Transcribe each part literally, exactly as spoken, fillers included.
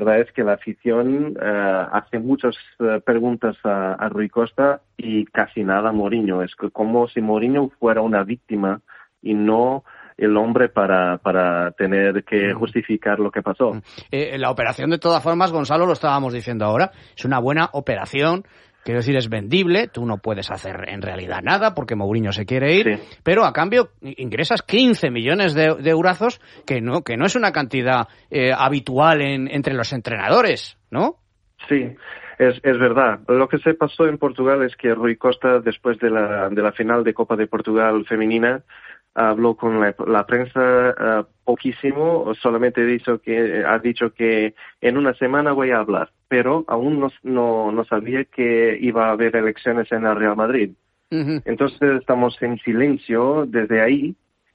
La verdad es que la afición uh, hace muchas uh, preguntas a, a Rui Costa y casi nada a Mourinho. Es que como si Mourinho fuera una víctima y no el hombre para, para tener que justificar lo que pasó. Eh, la operación, de todas formas, Gonzalo, lo estábamos diciendo ahora, es una buena operación. Quiero decir, es vendible, tú no puedes hacer en realidad nada porque Mourinho se quiere ir, sí. Pero a cambio ingresas quince millones de, de eurazos, que no, que no es una cantidad eh, habitual en, entre los entrenadores, ¿no? Sí, es, es verdad. Lo que se pasó en Portugal es que Rui Costa, después de la, de la final de Copa de Portugal femenina, habló con la, la prensa uh, poquísimo, solamente dicho que, ha dicho que en una semana voy a hablar, pero aún no, no, no sabía que iba a haber elecciones en el Real Madrid. Uh-huh. Entonces estamos en silencio desde ahí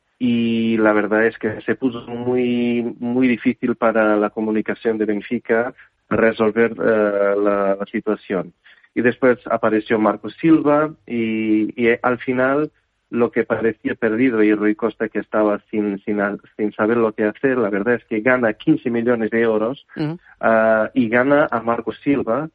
y la verdad es que se puso muy, muy difícil para la comunicación de Benfica resolver uh, la, la situación. Y después apareció Marco Silva y, y al final lo que parecía perdido y Rui Costa que estaba sin, sin, sin saber lo que hacer, la verdad es que gana quince millones de euros uh-huh. uh, y gana a Marco Silva,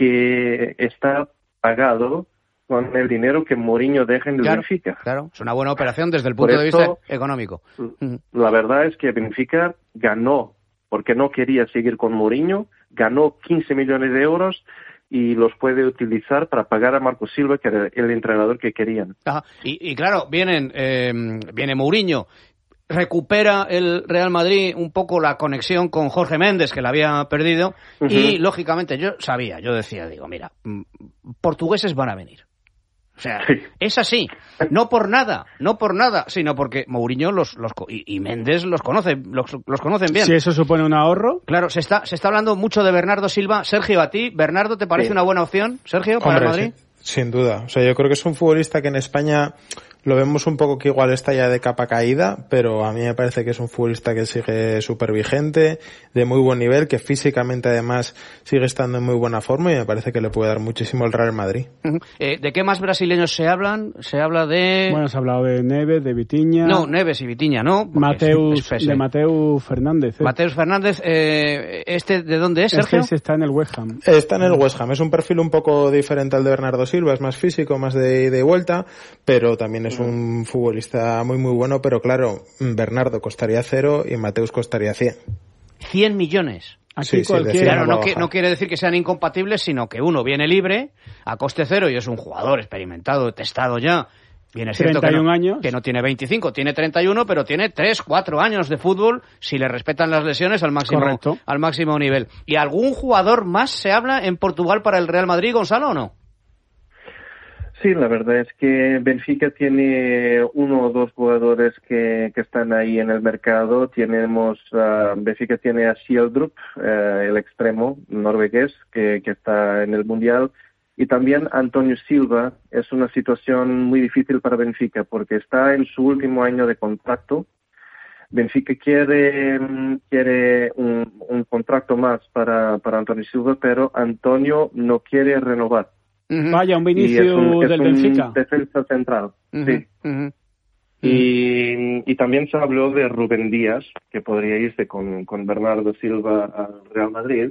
que está pagado con el dinero que Mourinho deja en el claro, Benfica. Claro, es una buena operación desde el punto Por de esto, vista económico. Uh-huh. La verdad es que Benfica ganó, porque no quería seguir con Mourinho, ganó quince millones de euros y los puede utilizar para pagar a Marco Silva, que era el entrenador que querían. Ajá. Y, y claro, vienen, eh, viene Mourinho, recupera el Real Madrid un poco la conexión con Jorge Méndez, que la había perdido, uh-huh. Y lógicamente yo sabía, yo decía, digo, mira, portugueses van a venir. O sea, sí. Es así, no por nada, no por nada, sino porque Mourinho los, los y, y Méndez los conoce, los, los conocen bien. Si eso supone un ahorro. Claro, se está, se está hablando mucho de Bernardo Silva. Sergio, ¿a ti, Bernardo, te parece sí. una buena opción, Sergio, para Hombre, el Madrid? Sí, sin duda. O sea, yo creo que es un futbolista que en España lo vemos un poco que igual está ya de capa caída, pero a mí me parece que es un futbolista que sigue súper vigente, de muy buen nivel, que físicamente además sigue estando en muy buena forma y me parece que le puede dar muchísimo el Real Madrid. Uh-huh. Eh, ¿De qué más brasileños se hablan? Se habla de... Bueno, se ha hablado de Neves, de Vitinha... No, Neves y Vitinha, ¿no? Mateus, es, es de Mateus Fernández. ¿eh? Mateus Fernández, eh, ¿este de dónde es, Sergio? Este está en el West Ham. Está en el West Ham. Es un perfil un poco diferente al de Bernardo Silva, es más físico, más de ida y vuelta, pero también es un futbolista muy muy bueno, pero claro, Bernardo costaría cero y Mateus costaría cien. ¿Cien millones? Así sí, cualquiera. sí, claro, no, que, no quiere decir que sean incompatibles, sino que uno viene libre, a coste cero, y es un jugador experimentado, testado ya. Bien, es cierto que no, años. que no tiene veinticinco, tiene treinta y uno, pero tiene tres, cuatro años de fútbol si le respetan las lesiones al máximo, Correcto. al máximo nivel. ¿Y algún jugador más se habla en Portugal para el Real Madrid, Gonzalo, o no? Sí, la verdad es que Benfica tiene uno o dos jugadores que, que están ahí en el mercado. Tenemos, uh, Benfica tiene a Sieldrup, uh, el extremo noruegués que, que está en el Mundial, y también Antonio Silva. Es una situación muy difícil para Benfica porque está en su último año de contrato. Benfica quiere, quiere un, un contrato más para, para Antonio Silva, pero Antonio no quiere renovar. Uh-huh. Vaya, un Vinicius es un, es del un Benfica. Defensa central, uh-huh. sí. Uh-huh. Y, y también se habló de Rubén Díaz, que podría irse con, con Bernardo Silva al Real Madrid.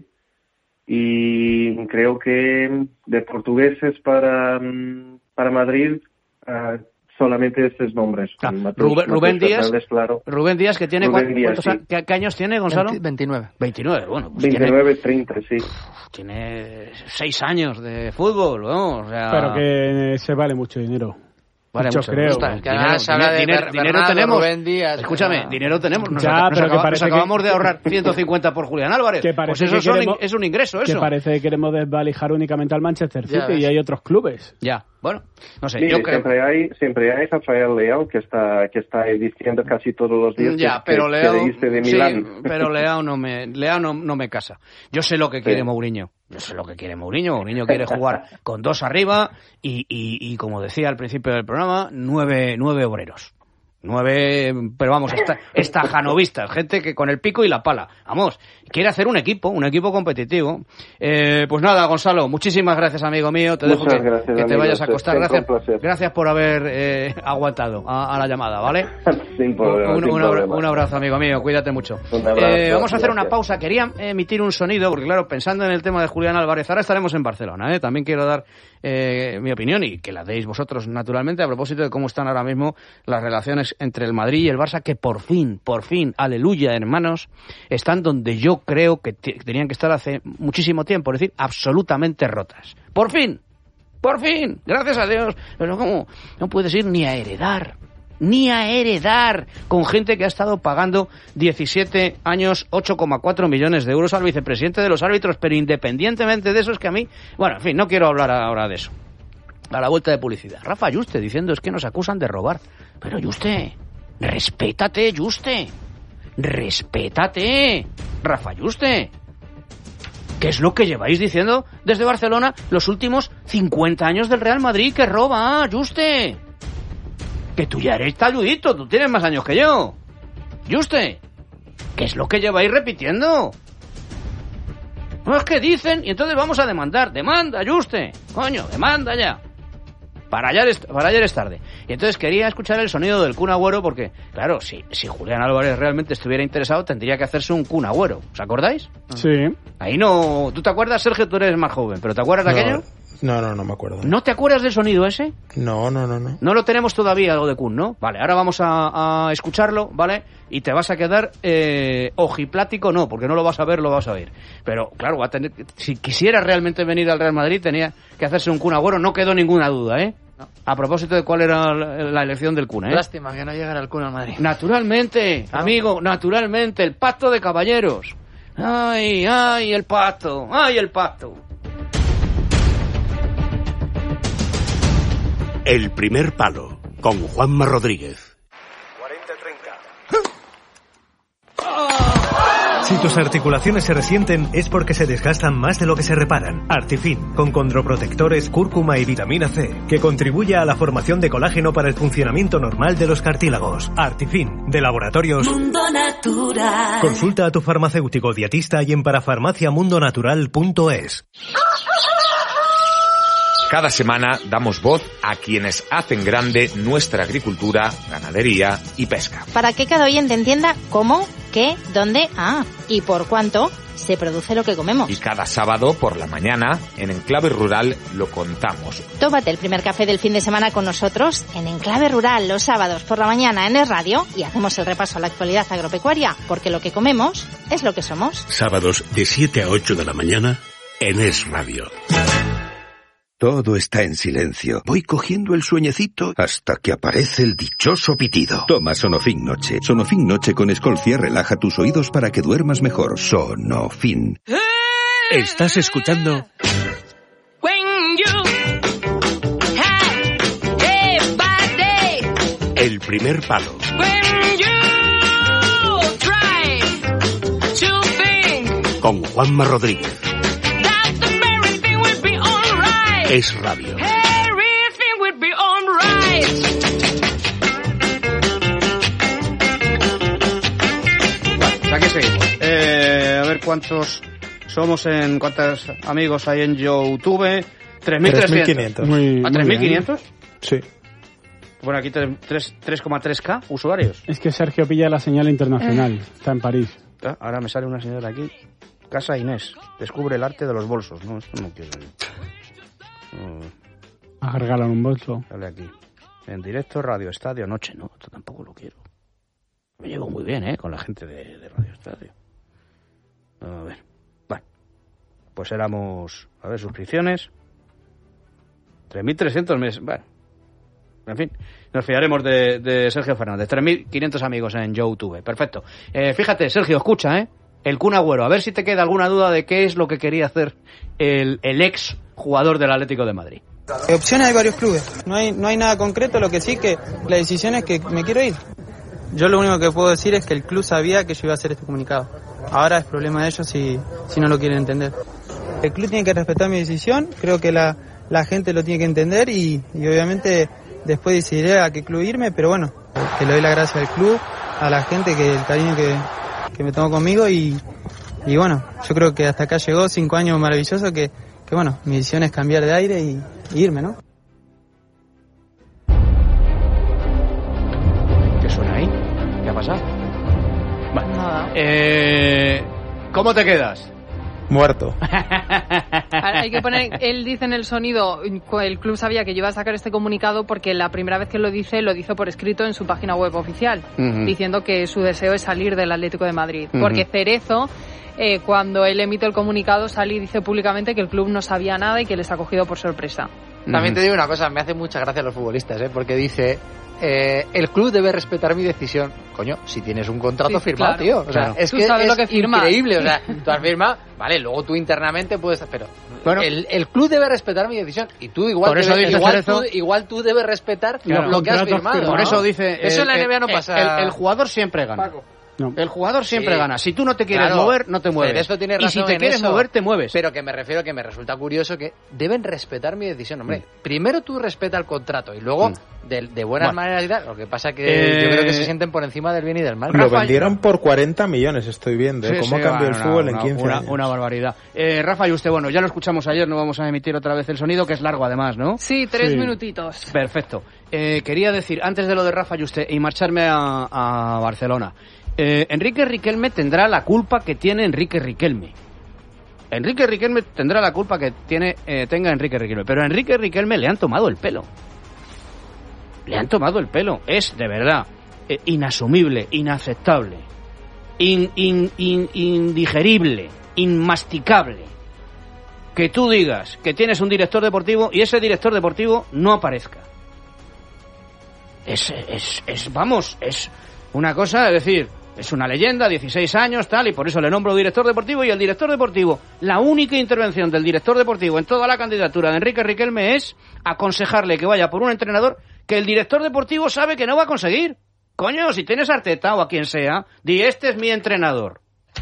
Y creo que de portugueses para, para Madrid, uh, solamente estos nombres. Ah, Mateus, Rubén, Rubén Mateus Díaz, Fernández, claro. Rubén Díaz, que tiene Rubén ¿cuántos, Díaz, sí. sí. ¿qué, ¿qué años tiene, Gonzalo? veintinueve. veintinueve, bueno. Pues veintinueve, tiene, treinta, sí. Tiene seis años de fútbol, ¿no? O sea, pero que se vale mucho dinero. Vale mucho, mucho, creo. Está, Que dinero, ahora se habla de dinero, Ber- dinero Bernardo, tenemos. Rubén Díaz. Escúchame, Ah. dinero tenemos. Nos, Ya, acaba, pero nos, que acaba, parece nos acabamos que- de ahorrar ciento cincuenta por Julián Álvarez. Que parece pues eso que son, queremos- es un ingreso, eso. Que parece que queremos desvalijar únicamente al Manchester Ya City ves. y hay otros clubes. Ya, bueno, no sé, Sí, yo creo... siempre hay, siempre hay Rafael Leao que está, que está diciendo casi todos los días Ya, que, pero que Leao, quiere irse de sí, Milán. pero Leao no me, Leao no, no me casa. Yo sé lo que quiere Sí. Mourinho. Yo sé lo que quiere Mourinho. Mourinho quiere jugar con dos arriba y, y, y como decía al principio del programa, nueve, nueve obreros. Nueve, pero vamos, esta, esta janovistas, gente que con el pico y la pala, vamos, quiere hacer un equipo, un equipo competitivo. Eh, pues nada, Gonzalo, muchísimas gracias, amigo mío, te Muchas dejo que, gracias, que te amigo, vayas a acostar. Gracias, placer. gracias por haber eh, aguantado a, a la llamada, ¿vale? Sin problema, un, sin un, problema. Un abrazo, amigo mío, cuídate mucho. Un abrazo, eh, vamos a hacer gracias. una pausa, quería emitir un sonido, porque claro, pensando en el tema de Julián Álvarez, ahora estaremos en Barcelona, ¿eh? También quiero dar eh, mi opinión y que la deis vosotros, naturalmente, a propósito de cómo están ahora mismo las relaciones entre el Madrid y el Barça, que por fin, por fin, aleluya, hermanos, están donde yo creo que t- tenían que estar hace muchísimo tiempo, es decir, absolutamente rotas. Por fin, por fin, gracias a Dios. Pero ¿cómo? No puedes ir ni a heredar, ni a heredar con gente que ha estado pagando diecisiete años, ocho coma cuatro millones de euros al vicepresidente de los árbitros, pero independientemente de eso es que a mí, bueno, en fin, no quiero hablar ahora de eso. A la vuelta de publicidad. Rafa Yuste diciendo es que nos acusan de robar. Pero Yuste, respétate, Yuste. Respétate, Rafa Yuste. ¿Qué es lo que lleváis diciendo desde Barcelona los últimos cincuenta años del Real Madrid? Que roba, Yuste. Que tú ya eres taludito, tú tienes más años que yo. Yuste, ¿qué es lo que lleváis repitiendo? No es que dicen y entonces vamos a demandar. Demanda, Yuste. Coño, demanda ya. Para ayer, es, para ayer es tarde. Y entonces quería escuchar el sonido del Kun Agüero porque, claro, si, si Julián Álvarez realmente estuviera interesado, tendría que hacerse un Kun Agüero. ¿Os acordáis? Sí. Ahí no... ¿Tú te acuerdas, Sergio? Tú eres más joven, ¿pero te acuerdas de No, aquello? No, no, no me acuerdo. ¿No te acuerdas del sonido ese? No, no, no, no. No lo tenemos todavía, algo de Kun, ¿no? Vale, ahora vamos a, a escucharlo, ¿vale? Y te vas a quedar eh, ojiplático, no, porque no lo vas a ver, lo vas a oír. Pero, claro, va a tener, si quisiera realmente venir al Real Madrid, tenía que hacerse un Kun Agüero, no quedó ninguna duda, ¿eh? No. A propósito de cuál era la, la elección del Kun, ¿eh? Lástima que no llegara el Kun al Madrid. Naturalmente, no. Amigo, naturalmente, el pacto de caballeros. Ay, ay, el pacto, ay, el pacto. El primer palo, con Juanma Rodríguez. cuarenta treinta. Si tus articulaciones se resienten es porque se desgastan más de lo que se reparan. Artifin, con condroprotectores, cúrcuma y vitamina C, que contribuye a la formación de colágeno para el funcionamiento normal de los cartílagos. Artifin, de Laboratorios Mundo Natural. Consulta a tu farmacéutico dietista y en parafarmacia mundo natural punto es. Cada semana damos voz a quienes hacen grande nuestra agricultura, ganadería y pesca. Para que cada oyente entienda cómo, qué, dónde, ah, y por cuánto se produce lo que comemos. Y cada sábado por la mañana, en Enclave Rural, lo contamos. Tómate el primer café del fin de semana con nosotros en Enclave Rural los sábados por la mañana en Es Radio y hacemos el repaso a la actualidad agropecuaria, porque lo que comemos es lo que somos. Sábados de siete a ocho de la mañana en Es Radio. Todo está en silencio. Voy cogiendo el sueñecito hasta que aparece el dichoso pitido. Toma Sonofin Noche. Sonofin Noche con Escolcia relaja tus oídos para que duermas mejor. Sonofin. Estás escuchando... El primer palo. Con Juanma Rodríguez. Es Radio. Vale, aquí seguimos. Eh, a ver cuántos somos en... ¿Cuántos amigos hay en YouTube? tres mil trescientos. ¿A tres mil quinientos? Sí. Bueno, aquí tres coma tres K usuarios. Es que Sergio pilla la señal internacional. Está en París. Ahora me sale una señora aquí. Casa Inés. Descubre el arte de los bolsos. No, esto no quiero. A regalar un bolso. Dale aquí. En directo, Radio Estadio, noche. No, esto tampoco lo quiero. Me llevo muy bien, ¿eh? Con la gente de, de Radio Estadio. A ver. Bueno. Pues éramos... A ver, suscripciones. tres mil trescientos meses. Bueno. En fin. Nos fiaremos de, de Sergio Fernández. tres mil quinientos amigos en YouTube. Perfecto. Eh, fíjate, Sergio, escucha, ¿eh? El Kun Agüero. A ver si te queda alguna duda de qué es lo que quería hacer el, el ex jugador del Atlético de Madrid. Opciones hay varios clubes, no hay no hay nada concreto, lo que sí que la decisión es que me quiero ir. Yo lo único que puedo decir es que el club sabía que yo iba a hacer este comunicado. Ahora es problema de ellos si, si no lo quieren entender. El club tiene que respetar mi decisión, creo que la, la gente lo tiene que entender y, y obviamente después decidiré a qué club irme, pero bueno, que le doy la gracia al club, a la gente, que el cariño que, que me tomó conmigo y, y bueno, yo creo que hasta acá llegó, cinco años maravillosos que, que bueno, mi decisión es cambiar de aire y, y irme, ¿no? ¿Qué suena ahí? ¿Qué ha pasado? Vale. Nada. Eh, ¿Cómo te quedas? Muerto. Hay que poner, él dice en el sonido, el club sabía que yo iba a sacar este comunicado porque la primera vez que lo dice, lo dice por escrito en su página web oficial, uh-huh. diciendo que su deseo es salir del Atlético de Madrid. Uh-huh. Porque Cerezo, eh, cuando él emite el comunicado, sale y dice públicamente que el club no sabía nada y que les ha cogido por sorpresa. También te digo una cosa, me hace mucha gracia a los futbolistas, ¿eh? Porque dice, eh, el club debe respetar mi decisión. Coño, si tienes un contrato sí, firmado, claro, tío. O sea, claro. es tú que sabes es lo que firmas. Increíble. O sea, tú has firmado, vale, luego tú internamente puedes... Pero bueno, el, el club debe respetar mi decisión. Y tú igual, por eso debes, dice igual, tú, igual tú debes respetar claro, lo que has firmado. Por ¿no? eso dice... Eso en la el, N B A no el, pasa... El, el jugador siempre gana. Paco. No. El jugador siempre sí. gana. Si tú no te quieres claro, mover, no te mueves. Esto tiene razón y si te quieres eso, mover, te mueves. Pero que me refiero que me resulta curioso que deben respetar mi decisión. Hombre, mm. primero tú respeta el contrato y luego, mm. de, de buenas bueno. maneras y tal. Lo que pasa que eh... yo creo que se sienten por encima del bien y del mal. Lo Rafa, vendieron por cuarenta millones, estoy viendo. ¿eh? Sí, ¿Cómo sí, cambió bueno, el fútbol una, en quince una, años? Una barbaridad. Eh, Rafa, y usted, bueno, ya lo escuchamos ayer, no vamos a emitir otra vez el sonido, que es largo además, ¿no? Sí, tres sí. minutitos. Perfecto. Eh, quería decir, antes de lo de Rafa y usted, y marcharme a, a Barcelona... Eh, Enrique Riquelme tendrá la culpa que tiene Enrique Riquelme. Enrique Riquelme tendrá la culpa que tiene eh, tenga Enrique Riquelme. Pero a Enrique Riquelme le han tomado el pelo. Le han tomado el pelo. Es, de verdad, eh, inasumible, inaceptable, in, in, in, indigerible, inmasticable. Que tú digas que tienes un director deportivo y ese director deportivo no aparezca. Es, es, es vamos, es una cosa, es decir... Es una leyenda, dieciséis años, tal, y por eso le nombro director deportivo. Y el director deportivo, la única intervención del director deportivo en toda la candidatura de Enrique Riquelme es aconsejarle que vaya por un entrenador que el director deportivo sabe que no va a conseguir. Coño, si tienes a Arteta o a quien sea, di, este es mi entrenador.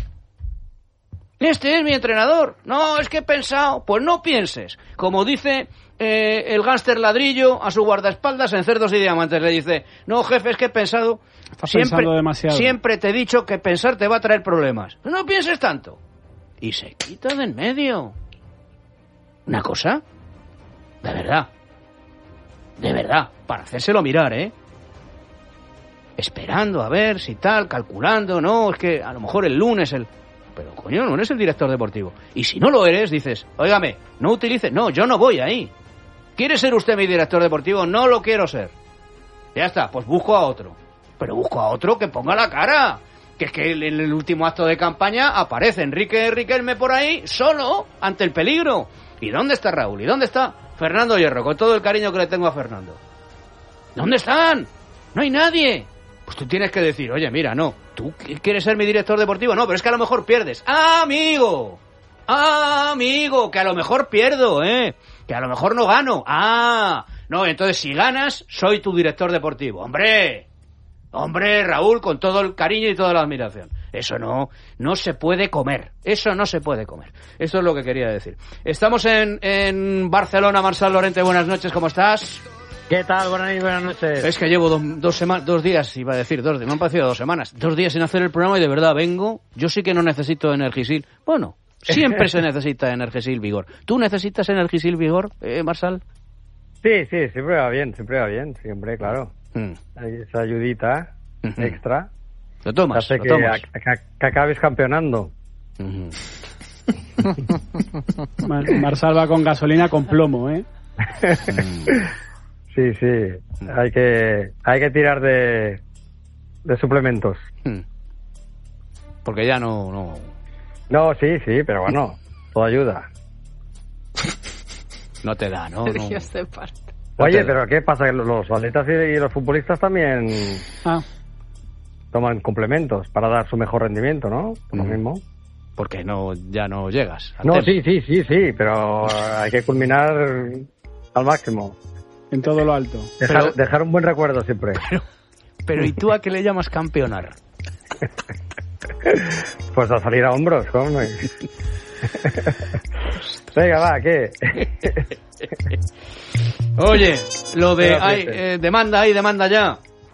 Este es mi entrenador. No, es que he pensado. Pues no pienses. Como dice eh, el gánster ladrillo a su guardaespaldas en Cerdos y Diamantes. Le dice, no, jefe, es que he pensado... Estás siempre, pensando demasiado. Siempre te he dicho que pensar te va a traer problemas. No pienses tanto. Y se quita de en medio. Una cosa. De verdad. De verdad. Para hacérselo mirar, ¿eh? Esperando a ver si tal, calculando. No, es que a lo mejor el lunes el... Pero coño, no eres el director deportivo. Y si no lo eres, dices, óigame, no utilice... No, yo no voy ahí. ¿Quiere ser usted mi director deportivo? No lo quiero ser. Ya está, pues busco a otro. Pero busco a otro que ponga la cara. Que es que en el último acto de campaña aparece Enrique Riquelme por ahí, solo, ante el peligro. ¿Y dónde está Raúl? ¿Y dónde está Fernando Hierro? Con todo el cariño que le tengo a Fernando. ¿Dónde están? No hay nadie. Pues tú tienes que decir, oye, mira, no, ¿tú quieres ser mi director deportivo? No, pero es que a lo mejor pierdes. ¡Ah, amigo! ¡Ah, amigo! Que a lo mejor pierdo, ¿eh? Que a lo mejor no gano. ¡Ah! No, entonces si ganas, soy tu director deportivo. ¡Hombre! Hombre, Raúl, con todo el cariño y toda la admiración. Eso no, no se puede comer. Eso no se puede comer. Eso es lo que quería decir. Estamos en, en Barcelona. Marçal Lorente, buenas noches, ¿cómo estás? ¿Qué tal? Buenas noches, buenas noches. Es que llevo dos, dos semanas, dos días, iba a decir, dos días, me han parecido dos semanas, dos días sin hacer el programa y de verdad vengo. Yo sí que no necesito Energisil. Bueno, siempre se necesita Energisil Vigor. ¿Tú necesitas Energisil Vigor, eh, Marçal? Sí, sí, siempre va bien, siempre va bien, siempre, claro. Mm. Esa ayudita uh-huh. extra. Lo tomas, hace lo que, tomas. A, que, que acabes campeonando. Uh-huh. Mar- Marçal va con gasolina con plomo, ¿eh? Sí, sí. Hay que, hay que tirar de, de suplementos. Porque ya no, no. No, sí, sí, pero bueno, todo ayuda. No te da, ¿no? no. Dios de parte. Oye, pero ¿qué pasa? Los atletas y los futbolistas también ah. toman complementos para dar su mejor rendimiento, ¿no? Por lo mm. mismo. Porque no, ya no llegas. No, tema. sí, sí, sí, sí, pero hay que culminar al máximo. En todo lo alto. Dejar, pero, dejar un buen recuerdo siempre. Pero, pero ¿y tú a qué le llamas campeonar? Pues a salir a hombros, ¿cómo? Venga, va, ¿qué? Oye, lo de hay, eh, demanda ahí, demanda ya.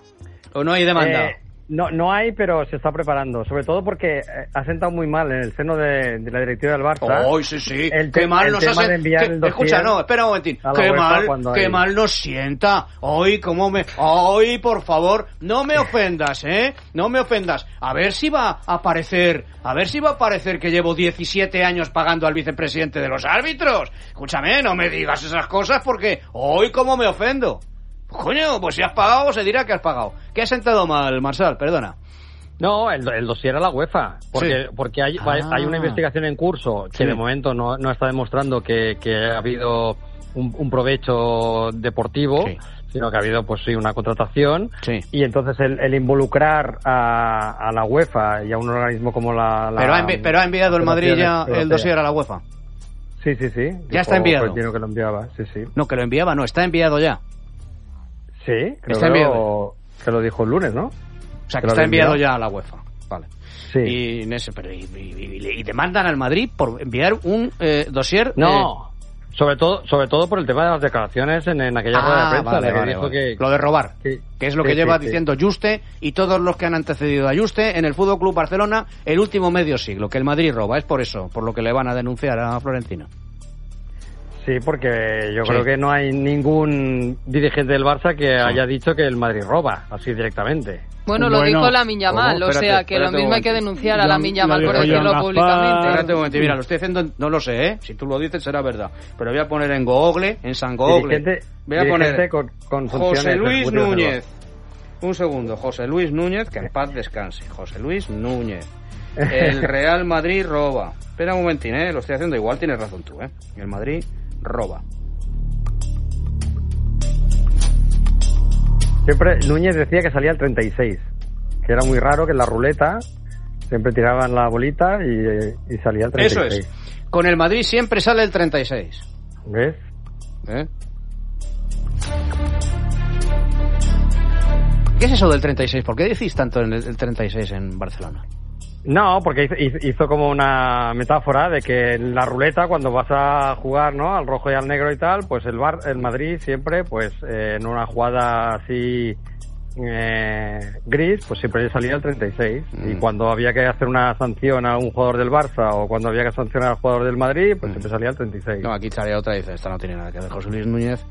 ¿O no hay demanda? Eh, no, no hay, pero se está preparando. Sobre todo porque eh, ha sentado muy mal en el seno de, de la directiva del Barça. ¡Oh, sí, sí! El ¡Qué te, mal el nos tema hace! de enviar ¿Qué? el dossier Escucha, no, espera un momentín. ¡Qué mal, qué hay... mal nos sienta! ¡Ay, cómo me... ¡Ay, por favor! No me ofendas, ¿eh? No me ofendas. A ver si va a aparecer... A ver si va a aparecer que llevo diecisiete años pagando al vicepresidente de los árbitros. Escúchame, no me digas esas cosas porque... ¡Ay, cómo me ofendo! Coño, pues si has pagado, se dirá que has pagado. ¿Qué has sentado mal, Marsal? Perdona. No, el, el dossier a la UEFA, porque sí. porque hay, ah. hay una investigación en curso que sí. de momento no, no está demostrando que, que ha habido un, un provecho deportivo, sí. sino que ha habido pues sí una contratación sí. y entonces el, el involucrar a, a la UEFA y a un organismo como la... la pero, ha envi- pero ha enviado el Madrid ya el dossier a la UEFA. Sí, sí, sí. Ya Dijo está enviado. Que lo enviaba, sí, sí. No, que lo enviaba, no, está enviado ya. Sí, creo está que, enviado. Lo, que lo dijo el lunes, ¿no? O sea, que, que está enviado enviado ya a la UEFA. Vale. Sí. Y, en ese, pero, y, y, y demandan al Madrid por enviar un eh, dossier. No. Eh... Sobre todo, sobre todo por el tema de las declaraciones en, en aquella ah, rueda de prensa. Vale, que vale, dijo vale. Que, lo de robar, sí, que es lo que sí, lleva sí, diciendo sí. Juste y todos los que han antecedido a Juste en el Fútbol Club Barcelona el último medio siglo, que el Madrid roba. Es por eso, por lo que le van a denunciar a Florentino. Sí, porque yo sí. creo que no hay ningún dirigente del Barça que sí. haya dicho que el Madrid roba, así directamente. Bueno, lo bueno, dijo Lamine Yamal, o sea que lo mismo hay que denunciar a Lamine Yamal por decirlo públicamente. Espérate un momento, mira, lo estoy haciendo, no lo sé, ¿eh? Si tú lo dices será verdad, pero voy a poner en Google, en San Google, dirigente, voy a poner con, con José Luis Núñez. Un segundo, José Luis Núñez, que en paz descanse. José Luis Núñez. El Real Madrid roba. Espera un momentín, ¿eh? Lo estoy haciendo igual, tienes razón tú, ¿eh? El Madrid roba. Siempre Núñez decía que salía el treinta y seis, que era muy raro que en la ruleta siempre tiraban la bolita y, y salía el treinta y seis. Eso es. Con el Madrid siempre sale el treinta y seis. ¿Ves? ¿Eh? ¿Qué es eso del treinta y seis? ¿Por qué decís tanto en el treinta y seis en Barcelona? No, porque hizo, hizo como una metáfora de que en la ruleta, cuando vas a jugar, ¿no?, al rojo y al negro y tal, pues el Bar, el Madrid siempre, pues eh, en una jugada así eh, gris, pues siempre salía el treinta y seis. Mm. Y cuando había que hacer una sanción a un jugador del Barça o cuando había que sancionar al jugador del Madrid, pues mm. siempre salía el treinta y seis. No, aquí salía otra y dice, esta no tiene nada que ver. José Luis Núñez,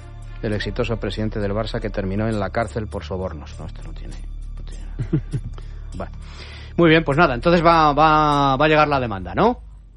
el exitoso presidente del Barça que terminó en la cárcel por sobornos. No, esto no tiene... No tiene nada. Bueno. Muy bien, pues nada, entonces va, va, va a llegar la demanda, ¿no?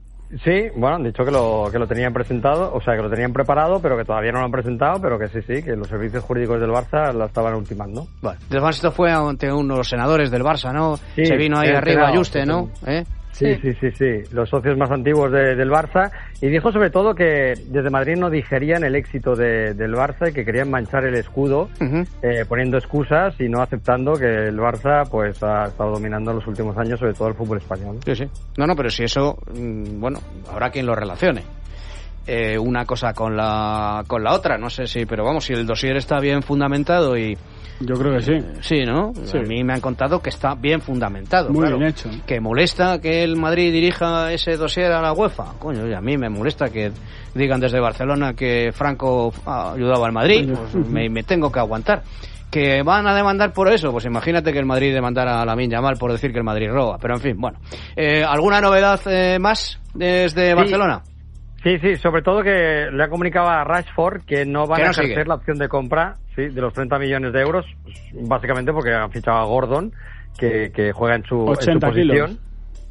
Sí, bueno, han dicho que lo, que lo tenían presentado, o sea, que lo tenían preparado, pero que todavía no lo han presentado, pero que sí, sí, que los servicios jurídicos del Barça la estaban ultimando. Bueno, además esto fue ante unos senadores del Barça, ¿no? Sí, se vino ahí arriba Juste, ¿no? ¿Eh? Sí, sí, sí, sí, los socios más antiguos de, del Barça, y dijo sobre todo que desde Madrid no digerían el éxito de, del Barça y que querían manchar el escudo uh-huh. eh, poniendo excusas y no aceptando que el Barça pues ha estado dominando en los últimos años sobre todo el fútbol español. Sí, sí. No, no, pero si eso, bueno, habrá quien lo relacione. Eh, una cosa con la con la otra, no sé si, pero vamos, si el dossier está bien fundamentado y... Yo creo que sí. Eh, sí, ¿no? Sí. A mí me han contado que está bien fundamentado. Muy claro. bien hecho. Que molesta que el Madrid dirija ese dossier a la UEFA. Coño, y a mí me molesta que digan desde Barcelona que Franco ayudaba al Madrid. Pues me, me tengo que aguantar. ¿Que van a demandar por eso? Pues imagínate que el Madrid demandara a Lamine Yamal por decir que el Madrid roba. Pero en fin, bueno. Eh, ¿Alguna novedad eh, más desde sí. Barcelona? Sí, sí, sobre todo que le ha comunicado a Rashford que no van no a ejercer sigue. la opción de compra, sí, de los treinta millones de euros, pues, básicamente porque han fichado a Gordon, que, que juega en su, ochenta en su posición. Kilos.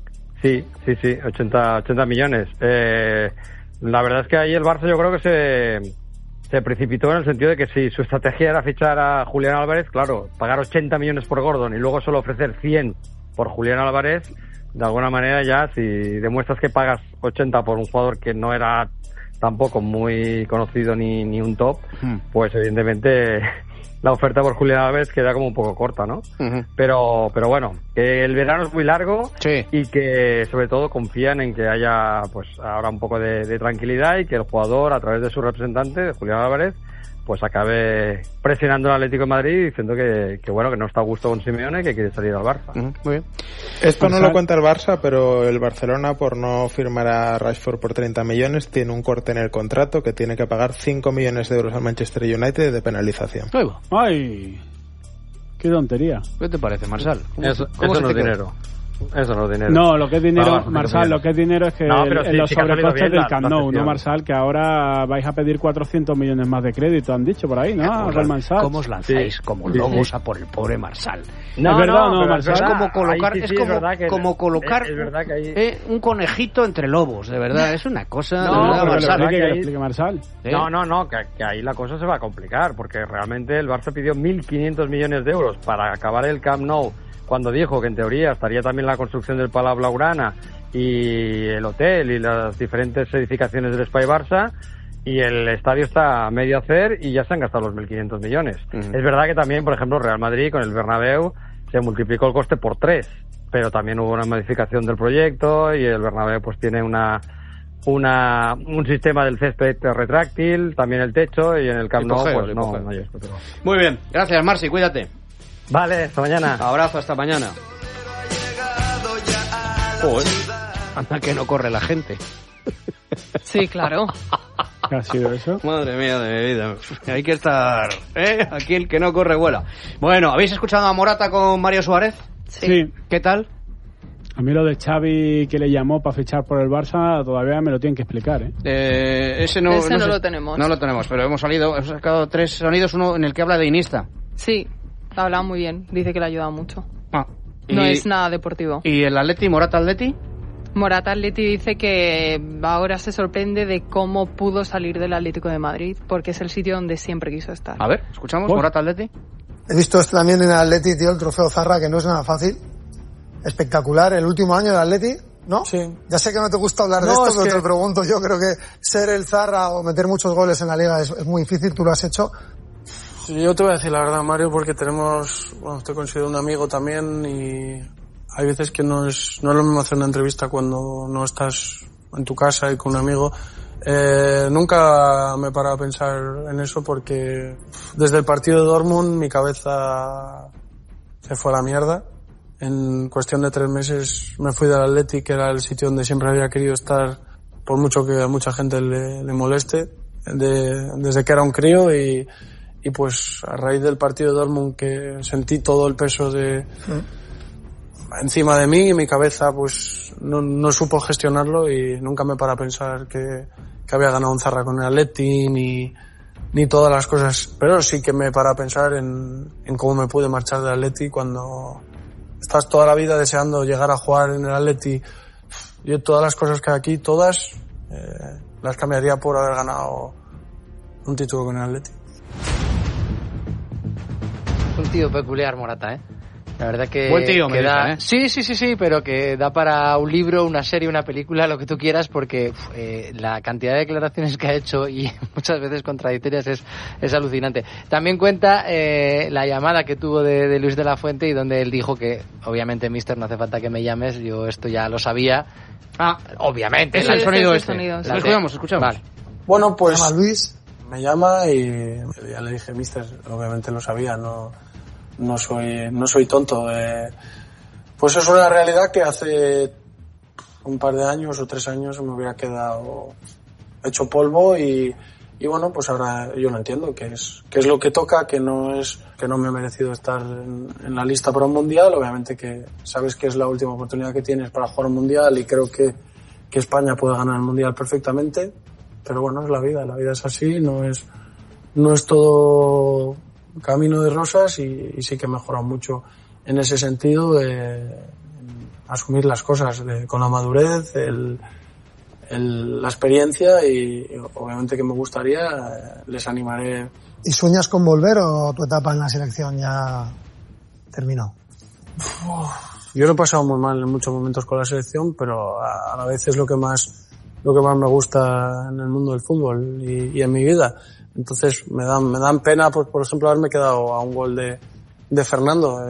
Sí, sí, sí, ochenta, ochenta millones. Eh, la verdad es que ahí el Barça yo creo que se, se precipitó en el sentido de que si su estrategia era fichar a Julián Álvarez, claro, pagar ochenta millones por Gordon y luego solo ofrecer cien por Julián Álvarez, de alguna manera ya, si demuestras que pagas ochenta por un jugador que no era tampoco muy conocido ni, ni un top, uh-huh. pues evidentemente la oferta por Julián Álvarez queda como un poco corta, ¿no? Uh-huh. Pero pero bueno, que el verano es muy largo sí. y que sobre todo confían en que haya pues ahora un poco de, de tranquilidad y que el jugador, a través de su representante, de Julián Álvarez, pues acabe presionando al Atlético de Madrid diciendo que, que bueno, que no está a gusto con Simeone y que quiere salir al Barça. Uh-huh. Muy bien. Esto no lo cuenta el Barça, pero el Barcelona, por no firmar a Rashford por treinta millones, tiene un corte en el contrato que tiene que pagar cinco millones de euros al Manchester United de penalización. ¡Ay! Qué tontería. ¿Qué te parece, Marsal? ¿Cómo, Eso, cómo eso se no te es queda? dinero. Eso no es dinero. No, lo que es dinero, Ah, Marsal, lo que es dinero es que no, el- pero en sí, los sí que ha salido sobrecostes bien del Camp la- la Nou, ¿no, gestión. Marsal? Que ahora vais a pedir cuatrocientos millones más de crédito, han dicho por ahí, ¿no? ¿Cómo, Goldman Sachs. ¿Cómo os lanzáis Sí. como Sí, lobos sí. a por el pobre Marsal? No, es verdad, no, pero Marsal. es como colocar, Ahí sí, es sí, como, es verdad que- como colocar es- es verdad que ahí- eh, un conejito entre lobos, de verdad, es una cosa. No, de verdad, pero Marsal. es verdad que que ahí- lo explique Marsal. ¿Eh? No, no, no, que, que ahí la cosa se va a complicar, porque realmente el Barça pidió mil quinientos millones de euros para acabar el Camp Nou, cuando dijo que en teoría estaría también la construcción del Palau Blaugrana y el hotel y las diferentes edificaciones del Espai Barça, y el estadio está a medio hacer y ya se han gastado los mil quinientos millones. Ujú. Es verdad que también, por ejemplo, Real Madrid con el Bernabéu se multiplicó el coste por tres, pero también hubo una modificación del proyecto y el Bernabéu pues tiene una una un sistema del césped retráctil, también el techo, y en el Camp El Nou cojeo, pues el no, cojeo. no hay esto, pero... Muy bien, gracias, Marci, cuídate. Vale, hasta mañana. Abrazo, hasta mañana. Joder, anda que no corre la gente. Sí, claro. ¿Qué ha sido eso? Madre mía de mi vida. Hay que estar, ¿eh? Aquí el que no corre vuela. Bueno, ¿habéis escuchado a Morata con Mario Suárez? Sí. ¿Qué tal? A mí lo de Xavi que le llamó para fichar por el Barça todavía me lo tienen que explicar, ¿eh? Eh, ese no, Ese no sé- lo tenemos. No lo tenemos, pero hemos salido, hemos sacado tres sonidos, uno en el que habla de Iniesta. Sí, habla muy bien. Dice que le ayuda mucho. Ah, No y- es nada deportivo. ¿Y el Atleti, Morata Atleti? Morata Atleti dice que ahora se sorprende de cómo pudo salir del Atlético de Madrid, porque es el sitio donde siempre quiso estar. A ver, escuchamos, Pues- Morata Atleti. He visto esto también en el Atleti, tío, el trofeo Zarra, que no es nada fácil. Espectacular, el último año del Atleti, ¿no? Sí. Ya sé que no te gusta hablar de No, esto, es pero que- te lo pregunto yo. Creo que ser el Zarra o meter muchos goles en la liga es, es muy difícil, tú lo has hecho. Sí, yo te voy a decir la verdad, Mario, porque tenemos, bueno, te considero un amigo también y hay veces que no es, no es lo mismo hacer una entrevista cuando no estás en tu casa y con un amigo. Eh, nunca me he parado a pensar en eso porque desde el partido de Dortmund mi cabeza se fue a la mierda. En cuestión de tres meses me fui del Atleti, que era el sitio donde siempre había querido estar, por mucho que a mucha gente le, le moleste, de, desde que era un crío y, y pues a raíz del partido de Dortmund que sentí todo el peso de encima de mí y mi cabeza pues no, no supo gestionarlo y nunca me para a pensar que, que había ganado un Zarra con el Atleti ni, ni todas las cosas, pero sí que me para a pensar en, en cómo me pude marchar del Atleti cuando estás toda la vida deseando llegar a jugar en el Atleti. Yo todas las cosas que hay aquí, todas eh, las cambiaría por haber ganado un título con el Atleti. Un tío peculiar, Morata, ¿eh? La verdad que... Buen tío, me que da... dicen, ¿eh? Sí, sí, sí, sí, pero que da para un libro, una serie, una película, lo que tú quieras, porque uf, eh, la cantidad de declaraciones que ha hecho y muchas veces contradictorias es, es alucinante. También cuenta eh, la llamada que tuvo de, de Luis de la Fuente y donde él dijo que, obviamente, mister, no hace falta que me llames, yo esto ya lo sabía. Ah, obviamente. es la- el sonido el este. sonido, sí. Lo escuchamos, escuchamos. Vale. Bueno, pues Se llama Luis. me llama y ya le dije, mister, obviamente lo sabía, no, no soy, no soy tonto. Eh, pues es una realidad que hace un par de años o tres años me hubiera quedado hecho polvo y, y bueno, pues ahora yo lo entiendo, que es, que es lo que toca, que no es, que no me he merecido estar en, en la lista para un mundial. Obviamente que sabes que es la última oportunidad que tienes para jugar un mundial y creo que, que España puede ganar el mundial perfectamente. Pero bueno, es la vida, la vida es así, no es, no es todo camino de rosas y, y sí que he mejorado mucho en ese sentido de asumir las cosas de, con la madurez, el, el, la experiencia y, y obviamente que me gustaría, eh, les animaré. ¿Y sueñas con volver o tu etapa en la selección ya terminó? Yo lo he pasado muy mal en muchos momentos con la selección, pero a, a la vez es lo que más lo que más me gusta en el mundo del fútbol y, y en mi vida. Entonces me dan me dan pena, por, por ejemplo, haberme quedado a un gol de, de Fernando.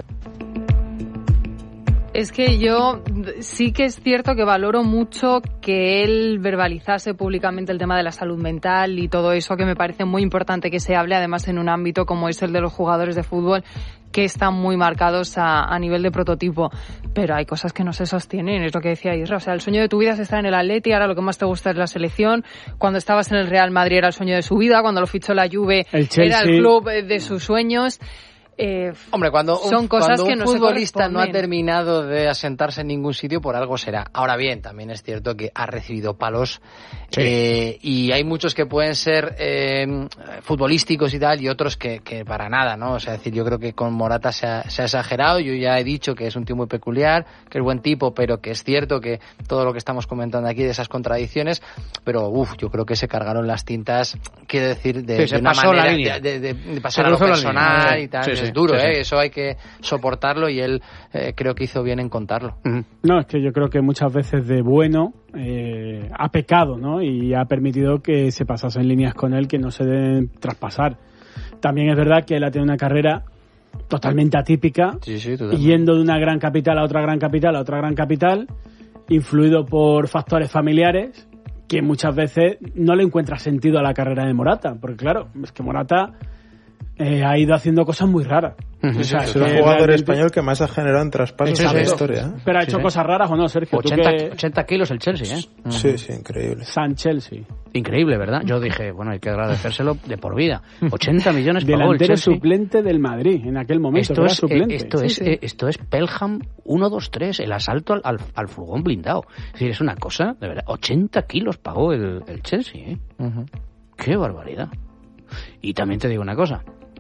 Es que yo sí que es cierto que valoro mucho que él verbalizase públicamente el tema de la salud mental y todo eso, que me parece muy importante que se hable, además en un ámbito como es el de los jugadores de fútbol, que están muy marcados a, a nivel de prototipo. Pero hay cosas que no se sostienen, es lo que decía Isra. O sea, el sueño de tu vida es estar en el Atleti, ahora lo que más te gusta es la selección. Cuando estabas en el Real Madrid era el sueño de su vida, cuando lo fichó la Juve El Chelsea. era el club de sus sueños. Eh, Hombre, cuando un, son cosas cuando un que no futbolista se no ha terminado de asentarse en ningún sitio, por algo será. Ahora bien, también es cierto que ha recibido palos sí. eh, y hay muchos que pueden ser eh, futbolísticos y tal, y otros que, que para nada, ¿no? O sea, es decir, yo creo que con Morata se ha, se ha exagerado. Yo ya he dicho que es un tío muy peculiar, que es buen tipo, pero que es cierto que todo lo que estamos comentando aquí de esas contradicciones, pero uff, yo creo que se cargaron las tintas, quiero decir, de, sí, de una pasó manera la línea. de, de, de pasar a lo personal y tal. Sí, sí. Es duro, sí, ¿eh? Sí. Eso hay que soportarlo y él eh, creo que hizo bien en contarlo. Uh-huh. No, es que yo creo que muchas veces de bueno eh, ha pecado, ¿no? Y ha permitido que se pasasen líneas con él que no se deben traspasar. También es verdad que él ha tenido una carrera totalmente atípica, sí, sí, totalmente. Yendo de una gran capital a otra gran capital a otra gran capital, influido por factores familiares que muchas veces no le encuentra sentido a la carrera de Morata, porque claro, es que Morata eh, ha ido haciendo cosas muy raras. Uh-huh. O sea, es el jugador realmente... español que más ha generado en traspasos en la historia. ¿eh? Pero ha hecho sí, cosas raras, ¿o no, Sergio? ochenta, que... ochenta kilos el Chelsea, ¿eh? Sí, uh-huh. sí, increíble. San Chelsea. Increíble, ¿verdad? Yo dije, bueno, hay que agradecérselo de por vida. ochenta millones pagó el Delantero Chelsea. suplente del Madrid en aquel momento. Esto es, suplente. Eh, esto, sí, es sí. Eh, esto es Pelham uno dos tres, el asalto al, al, al furgón blindado. Es decir, es una cosa, de verdad. ochenta kilos pagó el, el Chelsea, ¿eh? Uh-huh. Qué barbaridad. Y también te digo una cosa.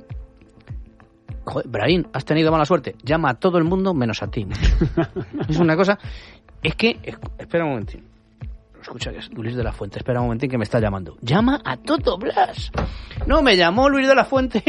Joder, Brahim, has tenido mala suerte. Llama a todo el mundo menos a ti. Es una cosa... Es que... Espera un momentín. Escucha, que es Luis de la Fuente. Espera un momentín que me está llamando. Llama a Toto Blas. No, me llamó Luis de la Fuente.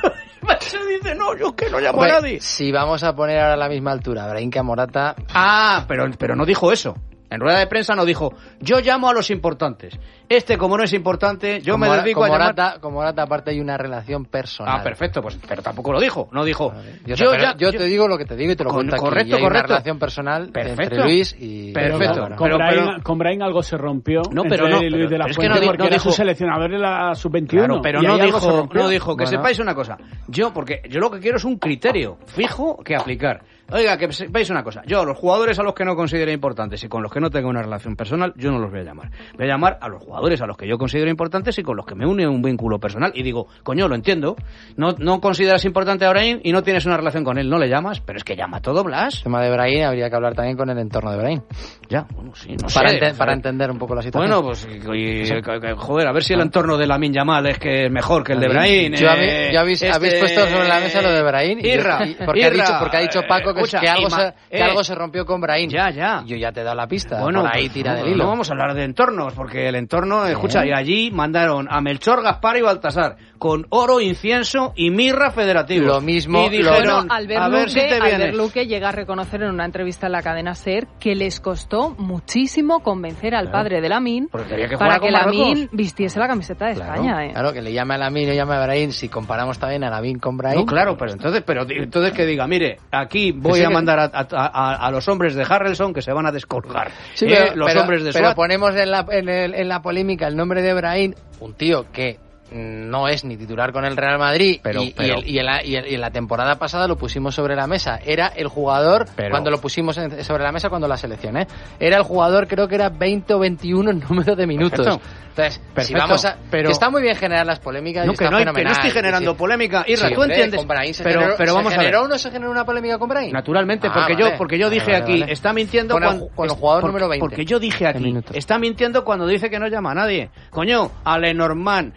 Se dice, no, yo que no llamo Hombre, a nadie. Si vamos a poner ahora a la misma altura Brahim que a Morata... Ah, pero, pero no dijo eso. En rueda de prensa no dijo, yo llamo a los importantes. Este, como no es importante, yo como me dedico a llamar... Morata, con Morata, aparte, hay una relación personal. Ah, perfecto, pues, pero tampoco lo dijo. No dijo... Vale. Yo, yo, ya, yo, yo te digo lo que te digo y te lo con, cuento aquí. Correcto, y hay correcto. una relación personal perfecto. entre Luis y... Perfecto. Pero, con, pero, Brahim, pero, con Brahim algo se rompió no, pero entre no, él y Luis de la es Fuente, que no, porque no era dijo, su seleccionador de la sub veintiuno. Claro, pero no dijo, no dijo, que bueno. sepáis una cosa. Yo, porque yo lo que quiero es un criterio fijo que aplicar. Oiga, que sepáis una cosa. Yo, los jugadores a los que no considero importantes y con los que no tengo una relación personal, yo no los voy a llamar. Voy a llamar a los jugadores a los que yo considero importantes y con los que me une un vínculo personal. Y digo, coño, lo entiendo. No, no consideras importante a Brahim y no tienes una relación con él. No le llamas, pero es que llama a todo Blas. El tema de Brahim habría que hablar también con el entorno de Brahim. Ya, bueno, sí, no para sé. Ente- para entender un poco la situación. Bueno, pues, y, y, joder, a ver si el entorno de Lamine Yamal es que es mejor que el de Brahim. Yo, eh, ya habéis, este... habéis puesto sobre la mesa lo de Brahim. Irra, y, porque, Irra, ha dicho, porque ha dicho Paco que, escucha, que, algo, se, que eh, algo se rompió con Brahim. Ya, ya. Yo ya te he dado la pista. Bueno, por ahí pues, tira no, del hilo. No vamos a hablar de entornos, porque el entorno, sí. escucha, y allí mandaron a Melchor, Gaspar y Baltasar con oro, incienso y mirra federativos. Lo mismo. Y dijeron, bueno, Albert, a ver Luque, si te vienes. Albert Luque llega a reconocer en una entrevista en la cadena SER que les costó muchísimo convencer al claro. padre de Lamine que para que Lamine vistiese la camiseta de claro. España. ¿eh? Claro, que le llame a Lamine y llame a Brahim. Si comparamos también a Lamine con Brahim. No, claro, pero entonces, pero entonces que diga, mire, aquí voy sí, a mandar a, a, a, a los hombres de Harrelson que se van a descolgar. Sí, eh, pero, los pero, hombres de pero SWAT. ponemos en la, en, el, en la polémica el nombre de Brahim, un tío que no es ni titular con el Real Madrid pero, y, pero, y, el, y, en la, y, el, y en la temporada pasada lo pusimos sobre la mesa. Era el jugador, pero, cuando lo pusimos en, sobre la mesa cuando la seleccioné, era el jugador, creo que era veinte o veintiuno en número de minutos. Perfecto. Entonces, Perfecto, si vamos a... pero, que está muy bien generar las polémicas no, y está que no, hay, fenomenal. que no estoy generando sí. polémica. Irra, sí, tú hombre, entiendes. Con Brahim se pero, generó, pero vamos ¿se a ver. generó o no se generó una polémica con Brahim? Naturalmente, ah, porque vale. yo porque yo dije vale, aquí, vale. está mintiendo con cuando... El, con el jugador por, número veinte. Porque yo dije aquí, está mintiendo cuando dice que no llama a nadie. Coño, a Lenormand,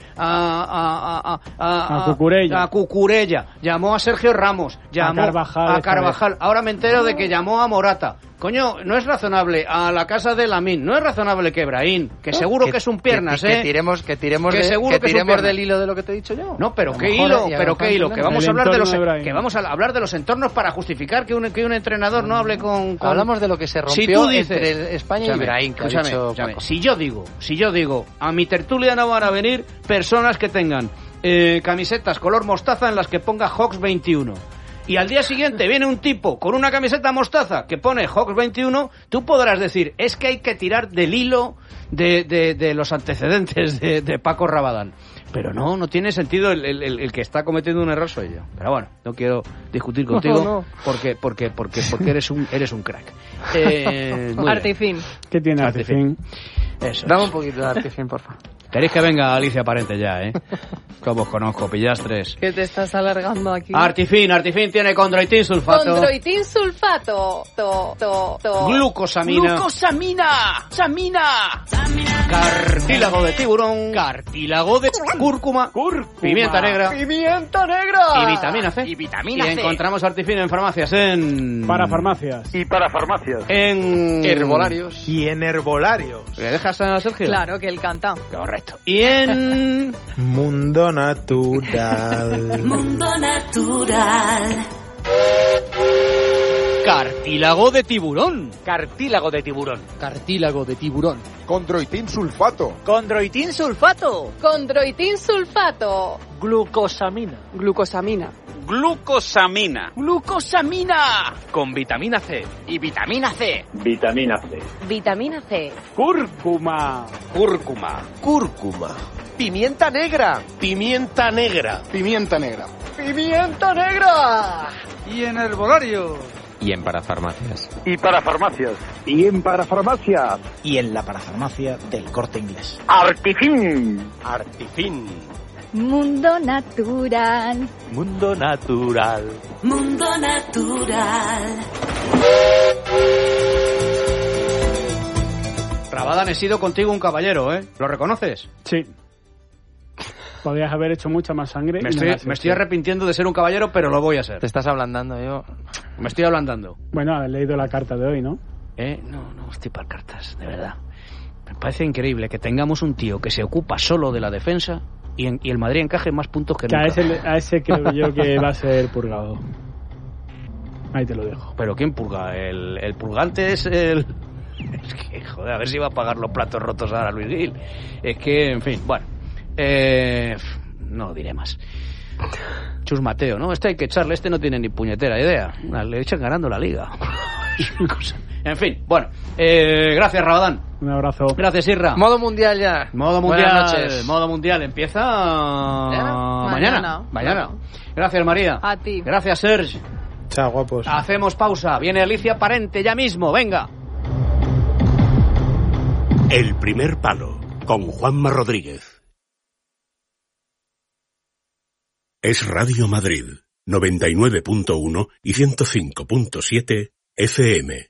a... a, a, a, a, a Cucurella. A Cucurella. Llamó a Sergio Ramos. Llamó a Carvajal. A Carvajal. Ahora me entero de que llamó a Morata. Coño, no es razonable a la casa de Lamine, no es razonable que Brahim, que seguro que, que es un piernas, que, ¿eh? Que tiremos, que tiremos, que de, seguro que que tiremos es del hilo de lo que te he dicho yo. No, pero qué hilo, pero qué hilo, que vamos a hablar de los de que vamos a hablar de los entornos para justificar que un que un entrenador no hable con, con... Hablamos de lo que se rompió si tú dices, entre España y Brahim, que escúchame, ha dicho escúchame, si yo digo, si yo digo, a mi tertulia no van a venir personas que tengan eh, camisetas color mostaza en las que ponga Hawks veintiuno. Y al día siguiente viene un tipo con una camiseta mostaza que pone Hawks veintiuno, tú podrás decir, es que hay que tirar del hilo de, de, de los antecedentes de, de Paco Rabadán. Pero no, no tiene sentido, el, el, el que está cometiendo un error soy yo. Pero bueno, no quiero discutir contigo no, no. porque porque porque porque eres un eres un crack. Eh, Artifin. ¿Qué tiene Artifin? Eso. Dame un poquito de Artifin, por favor. Queréis que venga Alicia Parente ya, ¿eh? Como os conozco, pillastres. Que te estás alargando aquí. Artifin, Artifin tiene condroitin sulfato. Condroitin sulfato. To, to, to. Glucosamina. Glucosamina. Samina. Cartílago de tiburón. Cartílago de cúrcuma. Cúrcuma. Pimienta negra. Pimienta negra. Y vitamina C. Y vitamina y C. encontramos Artifin en farmacias, en... Para farmacias. Y para farmacias. En... Herbolarios. Y en herbolarios. ¿Le dejas a Sergio? Claro, que él canta. Correcto. Y en... Mundo natural. Mundo natural. Cartílago de tiburón. Cartílago de tiburón. Cartílago de tiburón. Condroitin sulfato. Condroitin sulfato. Condroitin sulfato. Glucosamina. Glucosamina. Glucosamina. Glucosamina. Con vitamina C. Y vitamina C. Vitamina C. Vitamina C. Cúrcuma. Cúrcuma. Cúrcuma. Pimienta negra. Pimienta negra. Pimienta negra. Pimienta negra. Y en herbolario. Y en parafarmacias. Y para farmacias. Y en parafarmacias. Y en la parafarmacia del Corte Inglés. Artifin. Artifin. Mundo natural. Mundo natural. Mundo natural. Rabadán, he sido contigo un caballero, ¿eh? ¿Lo reconoces? Sí. Podrías haber hecho mucha más sangre. Me y no estoy, la has me hecho. estoy arrepintiendo de ser un caballero, pero lo voy a ser. Te estás ablandando, yo. Me estoy ablandando. Bueno, has leído la carta de hoy, ¿no? ¿Eh? No, no, estoy para cartas, de verdad. Me parece increíble que tengamos un tío que se ocupa solo de la defensa y, en, y el Madrid encaje más puntos que Que a nunca. ese, a ese creo yo que va a ser purgado. Ahí te lo dejo. ¿Pero quién purga? El, el purgante es el... Es que, joder, a ver si va a pagar los platos rotos ahora Luis Gil. Es que, en fin, bueno. Eh, no diré más. Chus Mateo, ¿no? Este hay que echarle, este no tiene ni puñetera idea. Le echan ganando la liga. En fin, bueno. Eh, gracias, Rabadán. Un abrazo. Gracias, Irra. Modo mundial ya. Modo mundial. Buenas noches. Modo mundial. Empieza mañana. Mañana. Mañana. Gracias, María. A ti. Gracias, Serge. Chao, guapos. Hacemos pausa. Viene Alicia Parente ya mismo. Venga. El primer palo, con Juanma Rodríguez. Es Radio Madrid, noventa y nueve punto uno y ciento cinco punto siete F M.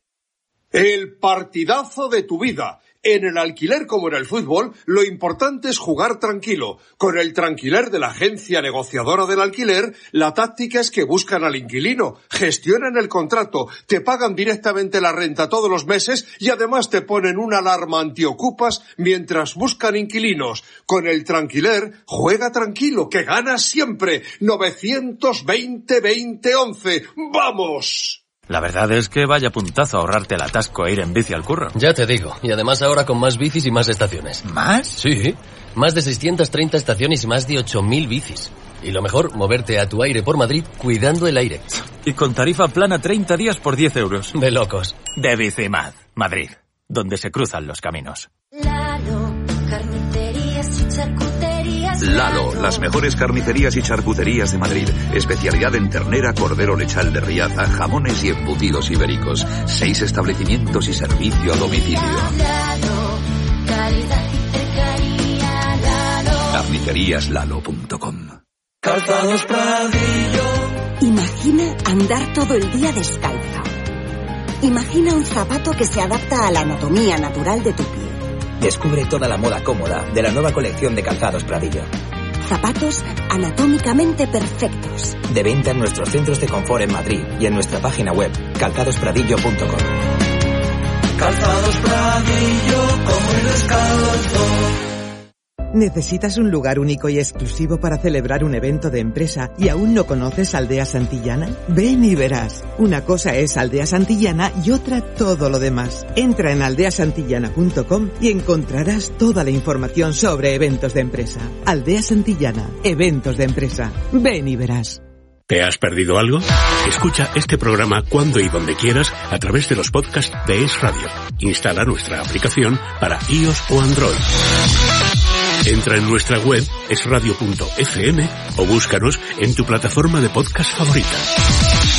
El partidazo de tu vida. En el alquiler como en el fútbol, lo importante es jugar tranquilo. Con el Tranquiler de la agencia negociadora del alquiler, la táctica es que buscan al inquilino, gestionan el contrato, te pagan directamente la renta todos los meses y además te ponen una alarma antiocupas mientras buscan inquilinos. Con el Tranquiler, juega tranquilo, que ganas siempre. novecientos veinte veinte once. ¡Vamos! La verdad es que vaya puntazo ahorrarte el atasco e ir en bici al curro. Ya te digo, y además ahora con más bicis y más estaciones. ¿Más? Sí, más de seiscientas treinta estaciones y más de ocho mil bicis. Y lo mejor, moverte a tu aire por Madrid cuidando el aire. Y con tarifa plana treinta días por diez euros. De locos. De Bicimad, Madrid, donde se cruzan los caminos. Lalo, carnicerías y charcuterías. Lalo, las mejores carnicerías y charcuterías de Madrid. Especialidad en ternera, cordero lechal de Riaza, jamones y embutidos ibéricos. Seis establecimientos y servicio a domicilio. Lalo, calidad y cercanía. Lalo. carnicerías lalo punto com. Calzados Pradillo. Imagina andar todo el día descalza. Imagina un zapato que se adapta a la anatomía natural de tu pie. Descubre toda la moda cómoda de la nueva colección de Calzados Pradillo. Zapatos anatómicamente perfectos. De venta en nuestros centros de confort en Madrid y en nuestra página web calzados pradillo punto com. Calzados Pradillo, como el descalzo. ¿Necesitas un lugar único y exclusivo para celebrar un evento de empresa y aún no conoces Aldea Santillana? Ven y verás. Una cosa es Aldea Santillana y otra todo lo demás. Entra en aldea santillana punto com y encontrarás toda la información sobre eventos de empresa. Aldea Santillana, eventos de empresa. Ven y verás. ¿Te has perdido algo? Escucha este programa cuando y donde quieras a través de los podcasts de Es Radio. Instala nuestra aplicación para iOS o Android. Entra en nuestra web es radio punto f m o búscanos en tu plataforma de podcast favorita.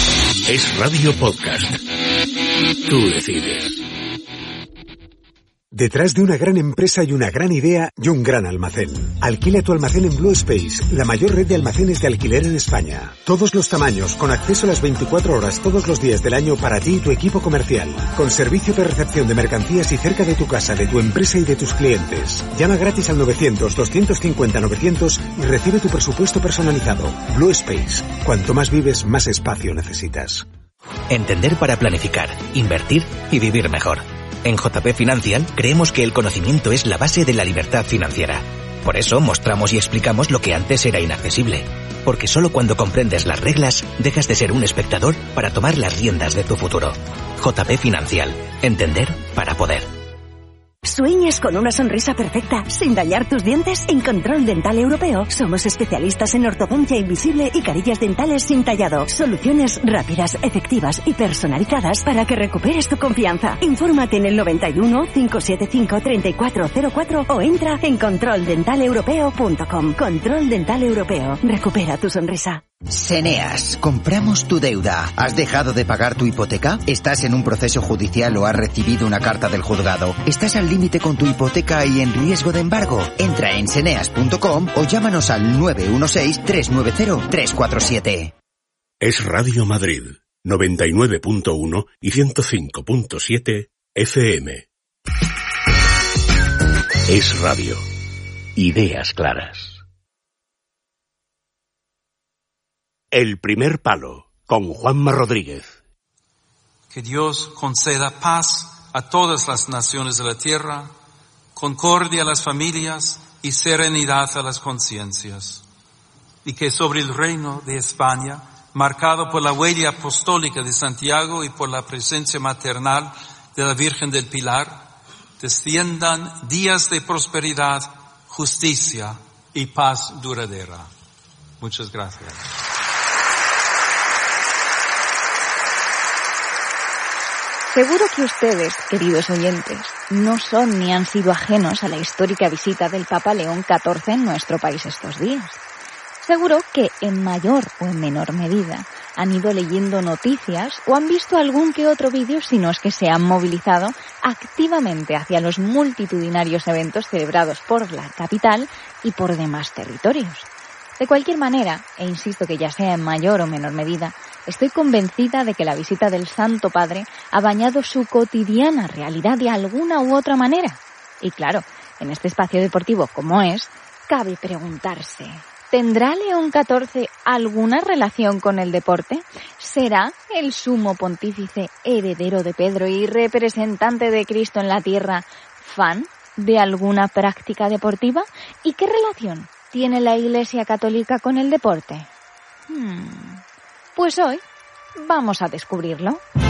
Es Radio Podcast. Tú decides. Detrás de una gran empresa hay una gran idea y un gran almacén. Alquila tu almacén en Blue Space, la mayor red de almacenes de alquiler en España. Todos los tamaños, con acceso a las veinticuatro horas todos los días del año para ti y tu equipo comercial. Con servicio de recepción de mercancías y cerca de tu casa, de tu empresa y de tus clientes. Llama gratis al novecientos, doscientos cincuenta, novecientos y recibe tu presupuesto personalizado. Blue Space. Cuanto más vives, más espacio necesitas. Entender para planificar, invertir y vivir mejor. En J P Financial creemos que el conocimiento es la base de la libertad financiera. Por eso mostramos y explicamos lo que antes era inaccesible. Porque solo cuando comprendes las reglas, dejas de ser un espectador para tomar las riendas de tu futuro. J P Financial. Entender para poder. ¿Sueñas con una sonrisa perfecta sin dañar tus dientes? En Control Dental Europeo somos especialistas en ortodoncia invisible y carillas dentales sin tallado. Soluciones rápidas, efectivas y personalizadas para que recuperes tu confianza. Infórmate en el noventa y uno, cinco siete cinco, treinta y cuatro cero cuatro o entra en control dental europeo punto com. Control Dental Europeo. Recupera tu sonrisa. Seneas, compramos tu deuda. ¿Has dejado de pagar tu hipoteca? ¿Estás en un proceso judicial o has recibido una carta del juzgado? ¿Estás al límite con tu hipoteca y en riesgo de embargo? Entra en seneas punto com o llámanos al nueve uno seis, tres nueve cero, tres cuatro siete. Es Radio Madrid, noventa y nueve punto uno y ciento cinco punto siete F M. Es Radio. Ideas claras. El primer palo, con Juanma Rodríguez. Que Dios conceda paz a todas las naciones de la tierra, concordia a las familias y serenidad a las conciencias. Y que sobre el reino de España, marcado por la huella apostólica de Santiago y por la presencia maternal de la Virgen del Pilar, desciendan días de prosperidad, justicia y paz duradera. Muchas gracias. Seguro que ustedes, queridos oyentes, no son ni han sido ajenos a la histórica visita del Papa León catorce en nuestro país estos días. Seguro que en mayor o en menor medida han ido leyendo noticias o han visto algún que otro vídeo, si no es que se han movilizado activamente hacia los multitudinarios eventos celebrados por la capital y por demás territorios. De cualquier manera, e insisto que ya sea en mayor o menor medida, estoy convencida de que la visita del Santo Padre ha bañado su cotidiana realidad de alguna u otra manera. Y claro, en este espacio deportivo como es, cabe preguntarse, ¿tendrá León catorce alguna relación con el deporte? ¿Será el sumo pontífice heredero de Pedro y representante de Cristo en la tierra fan de alguna práctica deportiva? ¿Y qué relación tiene la Iglesia Católica con el deporte? Hmm. Pues hoy vamos a descubrirlo.